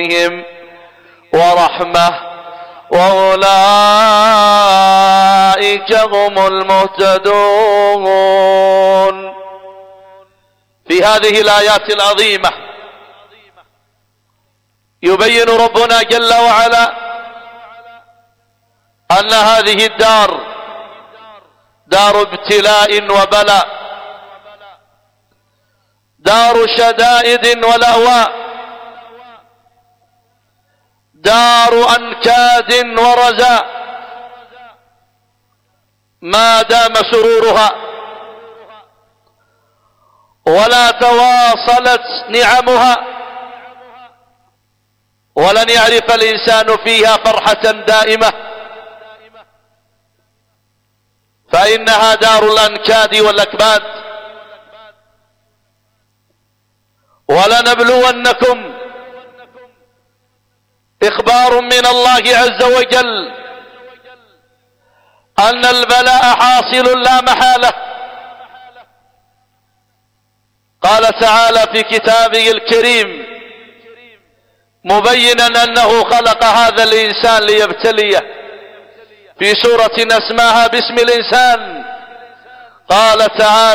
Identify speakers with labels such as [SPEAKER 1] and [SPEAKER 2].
[SPEAKER 1] ورحمة وأولئك هم المهتدون. في هذه الآيات العظيمة يبين ربنا جل وعلا أن هذه الدار دار ابتلاء وبلاء، دار شدائد ولأواء، دار أنكاد ورزاء، ما دام سرورها ولا تواصلت نعمها ولن يعرف الإنسان فيها فرحة دائمة، فإنها دار الأنكاد والأكباد. ولنبلونكم إخبار من الله عز وجل أن البلاء حاصل لا محالة. قال تعالى في كتابه الكريم مبينا أنه خلق هذا الإنسان ليبتليه في سورة أسماها باسم الإنسان، قال تعالى